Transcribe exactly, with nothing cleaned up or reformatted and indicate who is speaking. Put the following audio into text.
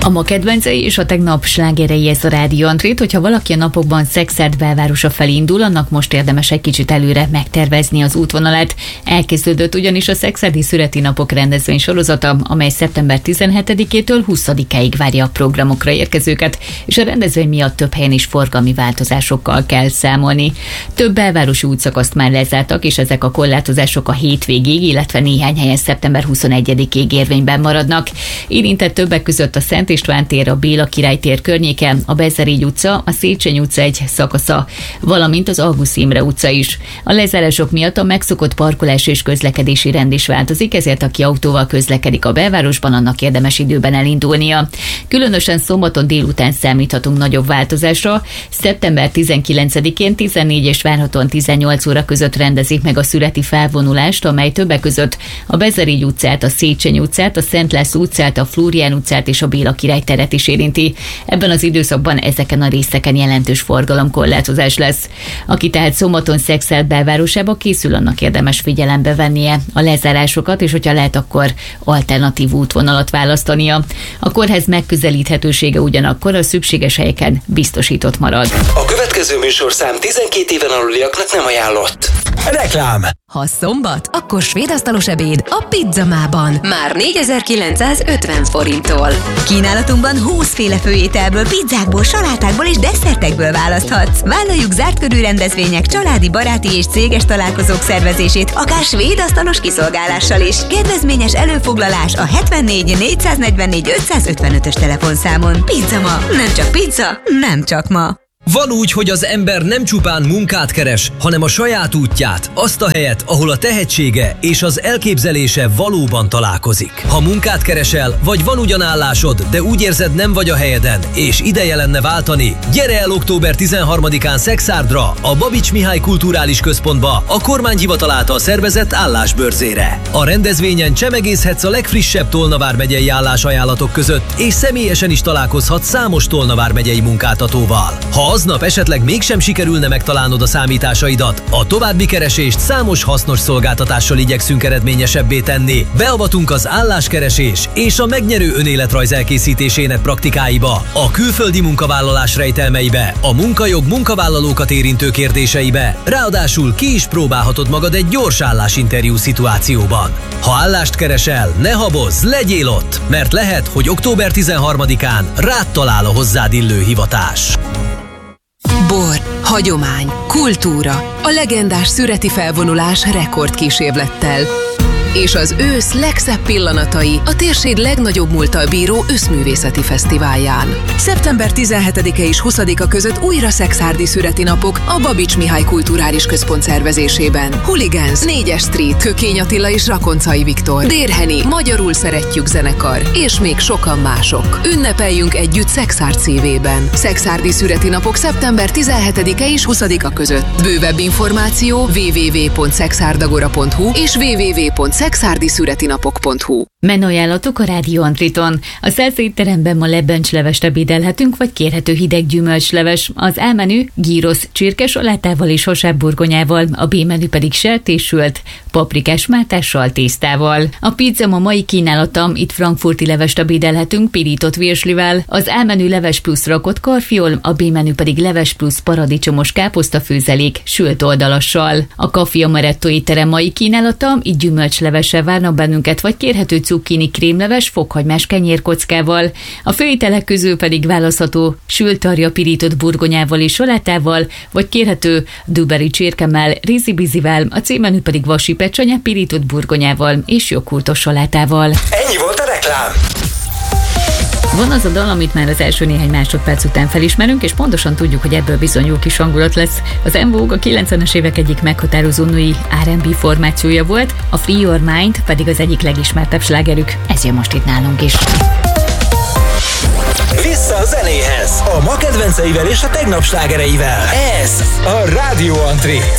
Speaker 1: A ma kedvencei és a tegnap slágerei, ez a Rádió Antrét. Hogyha valaki a napokban Szekszárd belvárosa felé indul, annak most érdemes egy kicsit előre megtervezni az útvonalát. Elkezdődött ugyanis a Szekszárdi Szüreti Napok rendezvény sorozata, amely szeptember tizenhetedikétől huszadikáig várja a programokra érkezőket, és a rendezvény miatt több helyen is forgalmi változásokkal kell számolni. Több belvárosi útszakaszt már lezártak, és ezek a korlátozások a hétvégéig, illetve néhány helyen szeptember huszonegyedikéig érvényben maradnak. Érintett többek között a Szent István tér, a Béla Király tér környéke, a Bezerégy utca, a Széchenyi utca egy szakasza, valamint az Augusztus Imre utca is. A lezárások miatt a megszokott parkolás és közlekedési rend is változik, ezért aki autóval közlekedik a belvárosban, annak érdemes időben elindulnia. Különösen szombaton délután számíthatunk nagyobb változásra. Szeptember tizenkilencedikén tizennégy és várhatóan tizennyolc óra között rendezik meg a szüreti felvonulást, amely többek között a Bezerégy utcát, a Széchenyi utcát, a Szent László utcát, a Flórián utcát és a Béla Király teret is érinti. Ebben az időszakban ezeken a részeken jelentős forgalomkorlátozás lesz. Aki tehát szombaton Szekszárd belvárosába készül, annak érdemes figyelembe vennie a lezárásokat, és hogyha lehet, akkor alternatív útvonalat választania. A kórház megközelíthetősége ugyanakkor a szükséges helyeken biztosított marad.
Speaker 2: A következő műsorszám tizenkét éven aluliaknak nem ajánlott. Reklám.
Speaker 3: Ha szombat, akkor svéd asztalos ebéd a Pizzamában. Már négyezer-kilencszázötven forinttól. Kínálatunkban húszféle főételből, pizzákból, salátákból és desszertekből választhatsz. Vállaljuk zárt körű rendezvények, családi, baráti és céges találkozók szervezését, akár svéd asztalos kiszolgálással is. Kedvezményes előfoglalás a hetvennégy négyszáznegyvennégy ötszázötvenötös telefonszámon. Pizzama, nem csak pizza, nem csak ma.
Speaker 4: Van úgy, hogy az ember nem csupán munkát keres, hanem a saját útját, azt a helyet, ahol a tehetsége és az elképzelése valóban találkozik. Ha munkát keresel, vagy van ugyan állásod, de úgy érzed, nem vagy a helyeden, és ideje lenne váltani, gyere el október tizenharmadikán Szekszárdra, a Babits Mihály Kulturális Központba, a kormányhivatal által szervezett állásbörzére. A rendezvényen csemegészhetsz a legfrissebb Tolna vármegyei állásajánlatok között, és személyesen is találkozhatsz számos Tolna vármegyei munkáltatóval. Ha aznap esetleg mégsem sikerülne megtalálnod a számításaidat, a további keresést számos hasznos szolgáltatással igyekszünk eredményesebbé tenni. Beavatunk az álláskeresés és a megnyerő önéletrajz elkészítésének praktikáiba, a külföldi munkavállalás rejtelmeibe, a munkajog munkavállalókat érintő kérdéseibe, ráadásul ki is próbálhatod magad egy gyors állásinterjú szituációban. Ha állást keresel, ne habozz, legyél ott, mert lehet, hogy október tizenharmadikán rád talál a hozzád illő hivatás.
Speaker 3: Bor, hagyomány, kultúra, a legendás szüreti felvonulás rekordkísérlettel. És az ősz legszebb pillanatai a térség legnagyobb múlttal bíró őszművészeti fesztiválján. szeptember tizenhetedike és huszadika között újra Szekszárdi Szüreti Napok a Babits Mihály Kulturális Központ szervezésében. Hooligans, négyes Street, Kökény Attila és Rakoncai Viktor, Dérheni, Magyarul Szeretjük zenekar, és még sokan mások. Ünnepeljünk együtt Szekszárd szívében. Szekszárdi Szüreti Napok szeptember tizenhetedike és huszadika között. Bővebb információ double-u double-u double-u pont szekszárd-agora pont hu és double-u double-u double-u pont szekszárdi szüreti napok pont hu.
Speaker 1: Menüajánlatok a Rádió Antriton. A Szelsz étteremben ma lebencslevest ebédelhetünk, vagy kérhető hideg gyümölcsleves. Az A menü gyrosz csirkesalátával és hasábburgonyával, a B menü pedig sertésült, paprikás mátással, tésztával. A pizza ma mai kínálata, itt frankfurti levest ebédelhetünk pirított virslivel, az A menü leves plusz rakott karfiol, a B menü pedig leves plusz paradicsomos káposztafőzelék sült oldalassal. A Café Amaretto étterem mai kínálata, itt gyümölcslevessel várnak bennünket, vagy kérhető cukkini krémleves fokhagymás kenyérkockával. A főételek közül pedig választható sült tarja pirított burgonyával és salátával, vagy kérhető duberi csirkemmel, rizzibizivel, a C-menü pedig vasi pecsanye pirított burgonyával és joghurtos salátával.
Speaker 2: Ennyi volt a reklám!
Speaker 1: Van az a dal, amit már az első néhány másodperc után felismerünk, és pontosan tudjuk, hogy ebből bizony jó kis hangulat lesz. Az En Vogue a kilencvenes évek egyik meghatározó női er and bé formációja volt, a Free Your Mind pedig az egyik legismertebb slágerük. Ez jön most itt nálunk is.
Speaker 2: Vissza a zenéhez, a ma kedvenceivel és a tegnap slágereivel. Ez a Rádió Antré.